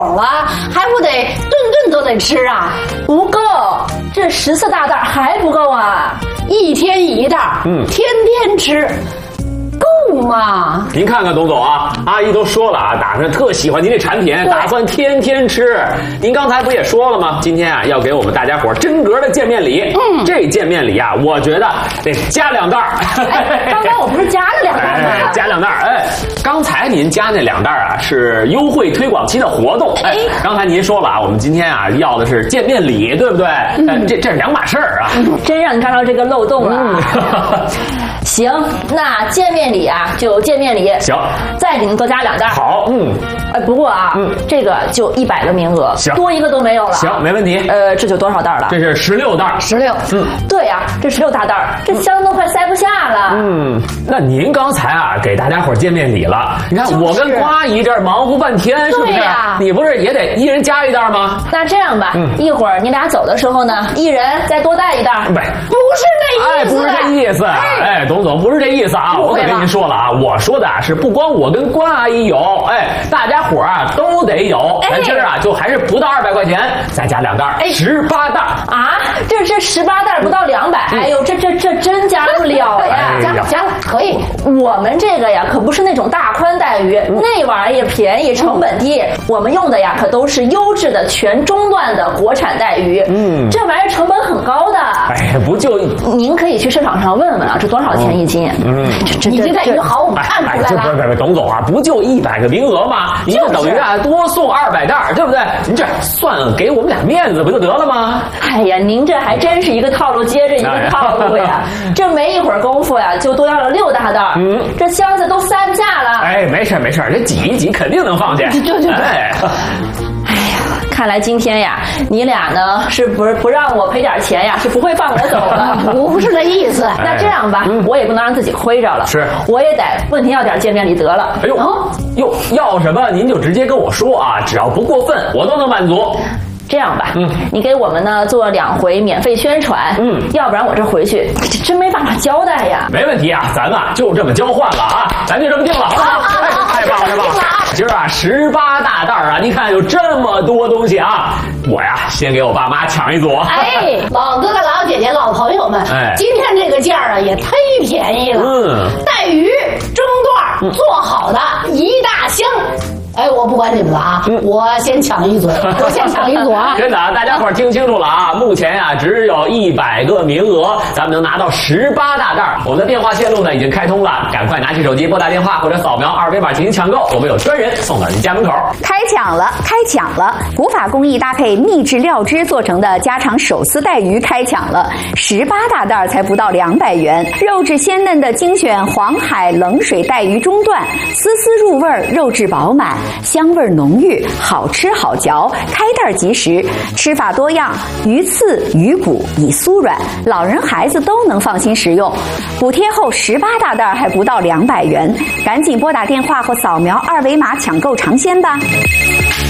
了，还不得顿顿都得吃啊？ 不够，这14大袋还不够啊！ 一天1袋，天天吃。够吗？ 您看看董总啊，阿姨都说了啊，打算特喜欢您这产品，打算天天吃。您刚才不也说了吗？今天啊要给我们大家伙真格的见面礼。这见面礼啊，我觉得得加2袋。 刚刚我不是加了2袋吗？ 加2袋。刚才您加那2袋啊是优惠推广期的活动。刚才您说了啊，我们今天啊要的是见面礼，对不对？这是2码事儿啊。 真让你看到这个漏洞了。行，那见面礼啊就见面礼， 行， 再给您多加2袋。 好， 不过啊，这个就100个名额， 行， 多一个都没有了。 行，没问题。 这就多少袋了？ 这是16袋。 16。 对呀，这16大袋，这箱都快塞不下了。 那您刚才啊给大家伙见面礼了，你看我跟瓜阿姨这儿忙活半天，是不是？你不是也得一人加1袋吗？ 那这样吧，一会儿你俩走的时候呢，一人再多带1袋。 不是这意思。 不是这意思。董总不是这意思啊！我可跟您说了啊，我说的是不光我跟关阿姨有，大家伙啊都得有。今儿啊就还是不到200块钱，再加2袋，18袋啊！这18袋不到200，哎呦，这真加不了呀！ 加了可以。 我们这个呀可不是那种大宽带鱼，那玩意儿便宜，成本低。我们用的呀可都是优质的全中段的国产带鱼。这玩意儿成本很高的。 不就您可以去市场上问问啊，这多少钱1斤？ 你这带鱼好，我们看出来了。 别，董总啊，不就100个名额吗？您就等于啊多送200袋，对不对？您这算给我们俩面子不就得了吗？ 哎呀，您这还真是一个套路接着一个套路呀！这没一会儿功夫呀，就多要了6大袋，这箱子都塞不下了。 没事，这挤一挤肯定能放下。 对。 哎呀，看来今天呀，你俩呢是不让我赔点钱呀，是不会放我走的。 不是这意思。 那这样吧，我也不能让自己亏着了， 是， 我也得问您要点见面礼得了。 哎呦，要什么您就直接跟我说啊，只要不过分，我都能满足。 这样吧，你给我们呢做2回免费宣传，要不然我这回去真没办法交代呀。 没问题啊，咱们就这么交换了啊，咱就这么定了，好不好？太棒了！今儿啊18大袋啊，你看有这么多东西啊，我呀先给我爸妈抢一组。 老哥哥、老姐姐、老朋友们，今天这个价啊也忒便宜了。带鱼中段做好的1大箱。我不管你们了啊，我先抢一组啊！ 真的啊，大家伙听清楚了啊！目前呀只有100个名额，咱们能拿到18大袋。我们的电话线路呢已经开通了，赶快拿起手机拨打电话或者扫描2维码进行抢购，我们有专人送到您家门口。 开抢了！古法工艺搭配秘制料汁做成的家常手撕带鱼开抢了，18大袋才不到200元，肉质鲜嫩的精选黄海冷水带鱼中段，丝丝入味，肉质饱满。香味浓郁，好吃好嚼，开袋即食，吃法多样，鱼刺、鱼骨已酥软，老人孩子都能放心食用。补贴后18大袋还不到200元，赶紧拨打电话或扫描2维码抢购尝鲜吧。